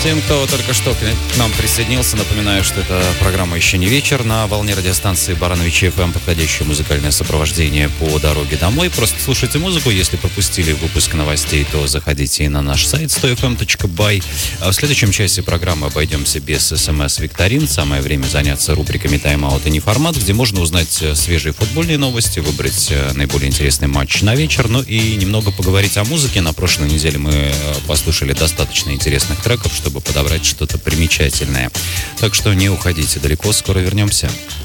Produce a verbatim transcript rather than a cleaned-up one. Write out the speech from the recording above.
Тем, кто только что к нам присоединился, напоминаю, что это программа «Еще не вечер» на волне радиостанции Барановичи эф эм, подходящее музыкальное сопровождение по дороге домой. Просто слушайте музыку. Если пропустили выпуск новостей, то заходите на наш сайт сто эф эм точка бай. А в следующем часе программы обойдемся без смс-викторин. Самое время заняться рубриками «Тайм-аут» и «Неформат», где можно узнать свежие футбольные новости, выбрать наиболее интересный матч на вечер, ну и немного поговорить о музыке. На прошлой неделе мы послушали достаточно интересных треков, чтобы подобрать что-то примечательное. Так что не уходите далеко, скоро вернемся.